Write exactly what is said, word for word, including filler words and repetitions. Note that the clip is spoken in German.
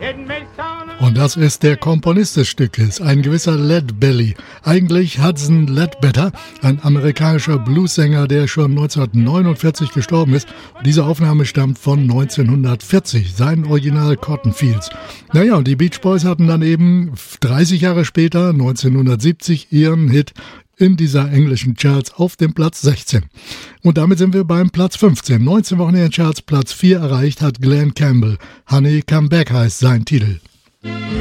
Und das ist der Komponist des Stückes, ein gewisser Lead Belly. Eigentlich Hudson Ledbetter, ein amerikanischer Bluessänger, der schon neunzehnhundertneunundvierzig gestorben ist. Diese Aufnahme stammt von neunzehnhundertvierzig, sein Original Cotton Fields. Naja, und die Beach Boys hatten dann eben dreißig Jahre später, neunzehnhundertsiebzig, ihren Hit in dieser englischen Charts auf dem Platz sechzehn. Und damit sind wir beim Platz fünfzehn. neunzehn Wochen in den Charts, Platz vier erreicht hat Glenn Campbell. Honey Come Back heißt sein Titel.